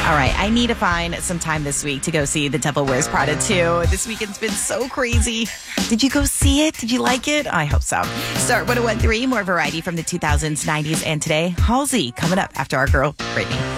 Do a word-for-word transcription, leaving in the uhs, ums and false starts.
All right, I need to find some time this week to go see The Devil Wears Prada two. This weekend's been so crazy. Did you go see it? Did you like it? I hope so. Start one oh one three, more variety from the two thousands, nineties, and today. Halsey coming up after our girl, Brittany.